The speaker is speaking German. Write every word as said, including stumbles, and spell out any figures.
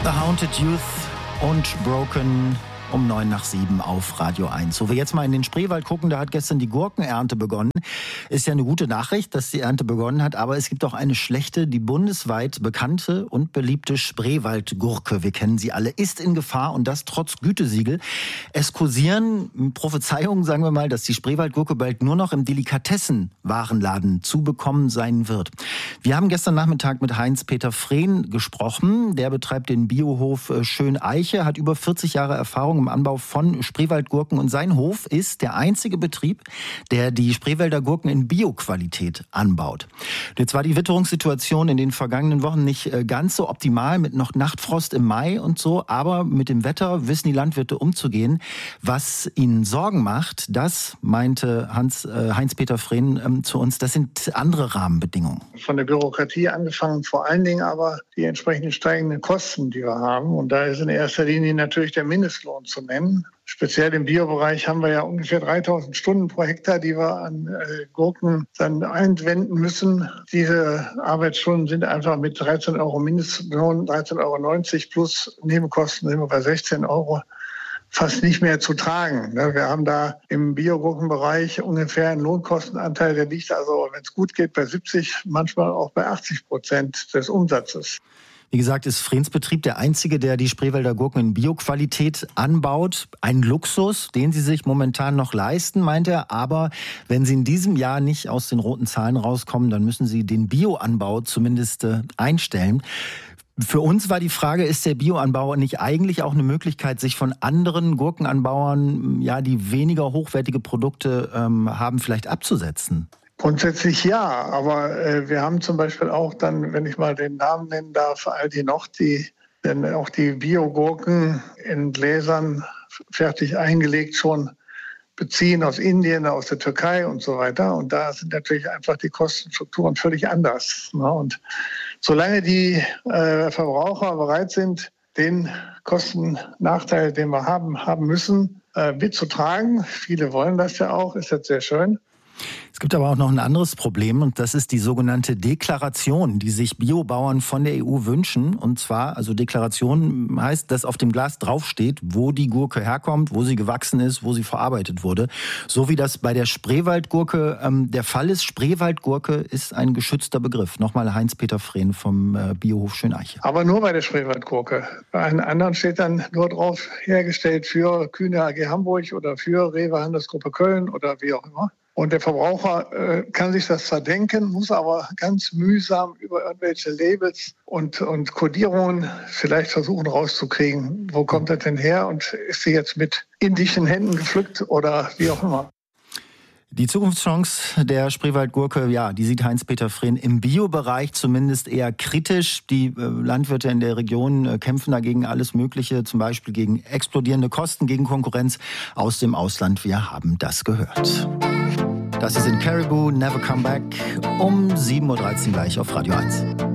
The Haunted Youth und Broken um neun nach sieben auf Radio eins. Wo wir jetzt mal in den Spreewald gucken, da hat gestern die Gurkenernte begonnen. Ist ja eine gute Nachricht, dass die Ernte begonnen hat, aber es gibt auch eine schlechte, die bundesweit bekannte und beliebte Spreewaldgurke, wir kennen sie alle, ist in Gefahr und das trotz Gütesiegel. Es kursieren Prophezeiungen, sagen wir mal, dass die Spreewaldgurke bald nur noch im Delikatessenwarenladen zu bekommen sein wird. Wir haben gestern Nachmittag mit Heinz-Peter Frehn gesprochen. Der betreibt den Biohof Schöneiche, hat über vierzig Jahre Erfahrung im Anbau von Spreewaldgurken und sein Hof ist der einzige Betrieb, der die Spreewälder Gurken in Bioqualität anbaut. Jetzt war die Witterungssituation in den vergangenen Wochen nicht ganz so optimal mit noch Nachtfrost im Mai und so, aber mit dem Wetter wissen die Landwirte umzugehen. Was ihnen Sorgen macht, das meinte Hans, äh, Heinz-Peter Frehn ähm, zu uns, das sind andere Rahmenbedingungen. Von der Bürokratie angefangen, vor allen Dingen aber die entsprechend steigenden Kosten, die wir haben. Und da ist in erster Linie natürlich der Mindestlohn zu nennen. Speziell im Biobereich haben wir ja ungefähr dreitausend Stunden pro Hektar, die wir an äh, Gurken dann einwenden müssen. Diese Arbeitsstunden sind einfach mit dreizehn Euro Mindestlohn, dreizehn Euro neunzig plus Nebenkosten sind wir bei sechzehn Euro fast nicht mehr zu tragen. Wir haben da im Biogurkenbereich ungefähr einen Lohnkostenanteil, der liegt also, wenn es gut geht, bei siebzig, manchmal auch bei achtzig Prozent des Umsatzes. Wie gesagt, ist Frehns Betrieb der einzige, der die Spreewälder Gurken in Bioqualität anbaut. Ein Luxus, den Sie sich momentan noch leisten, meint er. Aber wenn Sie in diesem Jahr nicht aus den roten Zahlen rauskommen, dann müssen Sie den Bioanbau zumindest äh, einstellen. Für uns war die Frage, ist der Bioanbau nicht eigentlich auch eine Möglichkeit, sich von anderen Gurkenanbauern, ja, die weniger hochwertige Produkte ähm, haben, vielleicht abzusetzen? Grundsätzlich ja, aber äh, wir haben zum Beispiel auch dann, wenn ich mal den Namen nennen darf, Aldi noch, die denn auch die Biogurken in Gläsern fertig eingelegt schon beziehen aus Indien, aus der Türkei und so weiter. Und da sind natürlich einfach die Kostenstrukturen völlig anders. Ne? Und solange die äh, Verbraucher bereit sind, den Kostennachteil, den wir haben, haben müssen, äh, mitzutragen, viele wollen das ja auch, ist jetzt sehr schön. Es gibt aber auch noch ein anderes Problem und das ist die sogenannte Deklaration, die sich Biobauern von der E U wünschen. Und zwar, also Deklaration heißt, dass auf dem Glas draufsteht, wo die Gurke herkommt, wo sie gewachsen ist, wo sie verarbeitet wurde. So wie das bei der Spreewaldgurke ähm, der Fall ist. Spreewaldgurke ist ein geschützter Begriff. Nochmal Heinz-Peter Frehn vom äh, Biohof Schöneiche. Aber nur bei der Spreewaldgurke. Bei einem anderen steht dann nur drauf, hergestellt für Kühne A G Hamburg oder für Rewe Handelsgruppe Köln oder wie auch immer. Und der Verbraucher äh, kann sich das zwar denken, muss aber ganz mühsam über irgendwelche Labels und, und Kodierungen vielleicht versuchen rauszukriegen, wo kommt das denn her und ist sie jetzt mit indischen Händen gepflückt oder wie auch immer. Die Zukunftschance der Spreewaldgurke, ja, die sieht Heinz-Peter Frehn im Biobereich zumindest eher kritisch. Die äh, Landwirte in der Region äh, kämpfen dagegen alles Mögliche, zum Beispiel gegen explodierende Kosten, gegen Konkurrenz aus dem Ausland. Wir haben das gehört. Das ist in Caribou, Never Come Back, um sieben Uhr dreizehn gleich auf Radio eins.